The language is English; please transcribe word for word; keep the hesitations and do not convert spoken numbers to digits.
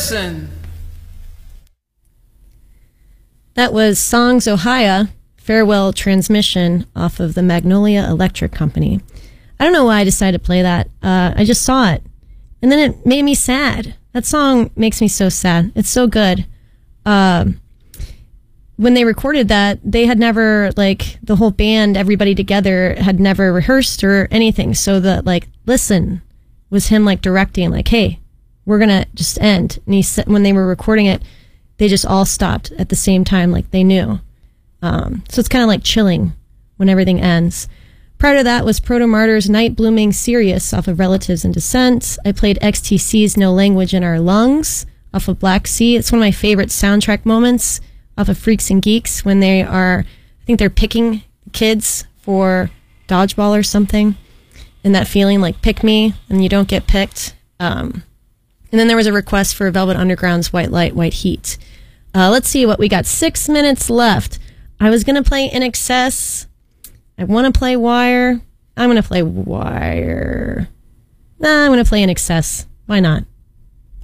listen. That was Songs Ohio, Farewell Transmission off of the Magnolia Electric Company. I don't know why I decided to play that. Uh, I just saw it. And then it made me sad. That song makes me so sad. It's so good. Um, when they recorded that, they had never, like, the whole band, everybody together, had never rehearsed or anything. So the, like, listen was him, like, directing, like, hey, we're going to just end. And he said, when they were recording it, they just all stopped at the same time, like they knew. Um, so it's kind of like chilling when everything ends. Prior to that was Proto Martyrs' Night Blooming Sirius off of Relatives and Descent. I played X T C's No Language in Our Lungs off of Black Sea. It's one of my favorite soundtrack moments off of Freaks and Geeks when they are, I think they're picking kids for dodgeball or something. And that feeling like pick me and you don't get picked. Um, and then there was a request for Velvet Underground's White Light, White Heat. Uh, let's see what we got. Six minutes left. I was going to play In Excess. I want to play Wire. I'm going to play Wire. Nah, I'm going to play In Excess. Why not?